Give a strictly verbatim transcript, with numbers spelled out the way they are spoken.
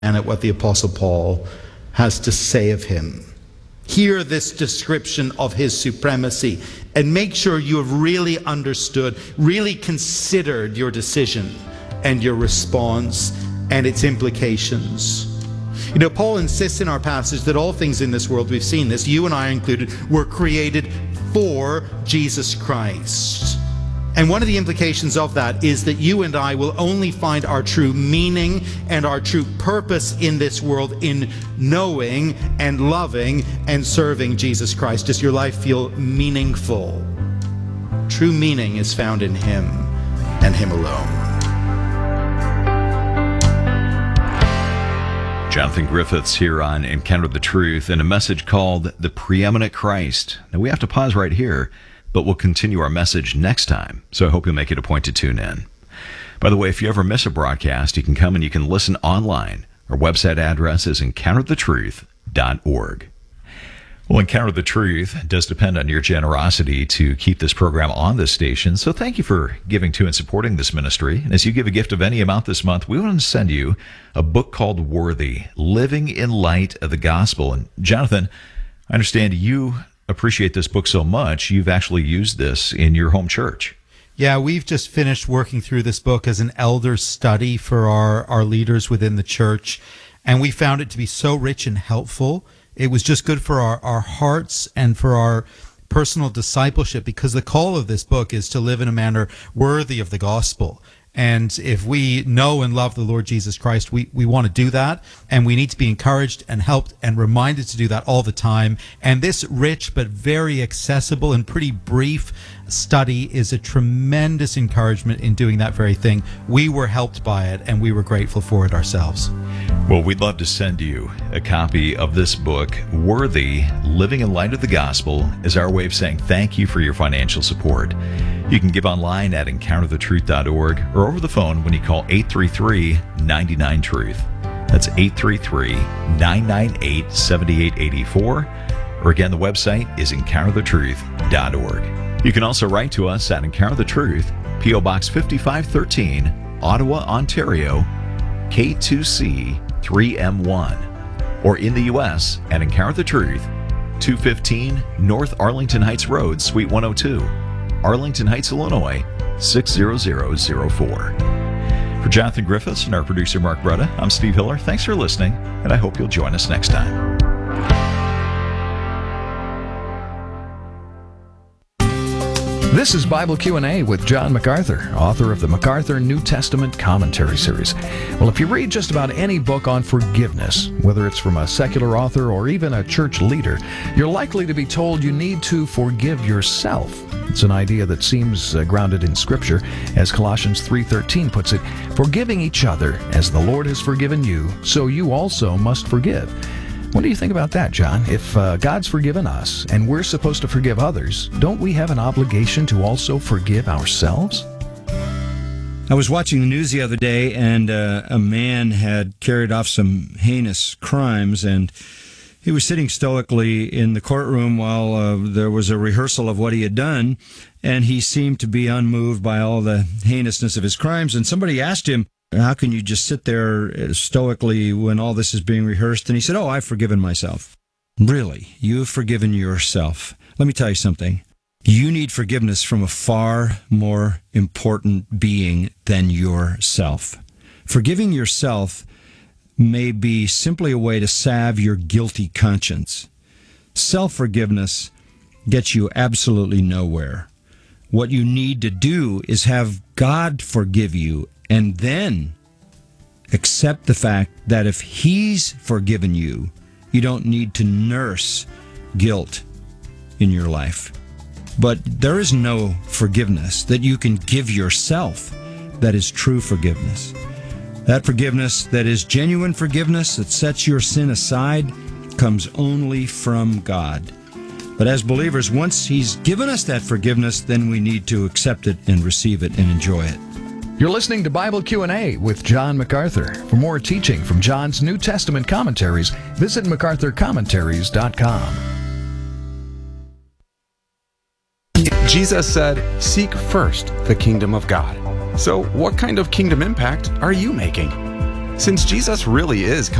and at what the Apostle Paul has to say of him. Hear this description of his supremacy and make sure you have really understood, really considered your decision and your response and its implications. You know, Paul insists in our passage that all things in this world, we've seen this, you and I included, were created for Jesus Christ. And one of the implications of that is that you and I will only find our true meaning and our true purpose in this world in knowing and loving and serving Jesus Christ. Does your life feel meaningful? True meaning is found in Him and Him alone. Jonathan Griffiths here on Encounter the Truth in a message called The Preeminent Christ. Now we have to pause right here, but we'll continue our message next time, so I hope you'll make it a point to tune in. By the way, if you ever miss a broadcast, you can come and you can listen online. Our website address is encounter the truth dot org. Well, Encounter the Truth does depend on your generosity to keep this program on this station, so thank you for giving to and supporting this ministry. And as you give a gift of any amount this month, we want to send you a book called Worthy, Living in Light of the Gospel. And Jonathan, I understand you appreciate this book so much, you've actually used this in your home church. Yeah, we've just finished working through this book as an elder study for our, our leaders within the church, and we found it to be so rich and helpful. It was just good for our, our hearts and for our personal discipleship, because the call of this book is to live in a manner worthy of the gospel. And if we know and love the Lord Jesus Christ, we, we want to do that, and we need to be encouraged and helped and reminded to do that all the time. And this rich but very accessible and pretty brief study is a tremendous encouragement in doing that very thing. We were helped by it, and we were grateful for it ourselves. Well, we'd love to send you a copy of this book, Worthy, Living in Light of the Gospel, as our way of saying thank you for your financial support. You can give online at encounter the truth dot org or over the phone when you call eight three three, nine nine, truth. That's eight three three, nine nine eight, seven eight eight four. Or again, the website is encounter the truth dot org. You can also write to us at Encounter the Truth, P O Box fifty-five thirteen, Ottawa, Ontario, K two C three M one. Or in the U S at Encounter the Truth, two fifteen North Arlington Heights Road, Suite one oh two, Arlington Heights, Illinois, six zero zero zero four. For Jonathan Griffiths and our producer Mark Brutta, I'm Steve Hiller. Thanks for listening, and I hope you'll join us next time. This is Bible Q and A with John MacArthur, author of the MacArthur New Testament Commentary Series. Well, if you read just about any book on forgiveness, whether it's from a secular author or even a church leader, you're likely to be told you need to forgive yourself. It's an idea that seems uh, grounded in Scripture. As Colossians three thirteen puts it, forgiving each other as the Lord has forgiven you, so you also must forgive. What do you think about that, John? If uh, God's forgiven us and we're supposed to forgive others, don't we have an obligation to also forgive ourselves? I was watching the news the other day, and uh, a man had carried off some heinous crimes, and he was sitting stoically in the courtroom while uh, there was a rehearsal of what he had done, and he seemed to be unmoved by all the heinousness of his crimes. And somebody asked him, how can you just sit there stoically when all this is being rehearsed? And he said, oh, I've forgiven myself. Really? You've forgiven yourself? Let me tell you something. You need forgiveness from a far more important being than yourself. Forgiving yourself may be simply a way to salve your guilty conscience. Self-forgiveness gets you absolutely nowhere. What you need to do is have God forgive you, and then accept the fact that if He's forgiven you, you don't need to nurse guilt in your life. But there is no forgiveness that you can give yourself that is true forgiveness. That forgiveness that is genuine forgiveness that sets your sin aside comes only from God. But as believers, once He's given us that forgiveness, then we need to accept it and receive it and enjoy it. You're listening to Bible Q and A with John MacArthur. For more teaching from John's New Testament commentaries, visit macarthur commentaries dot com. Jesus said, "Seek first the kingdom of God." So what kind of kingdom impact are you making? Since Jesus really is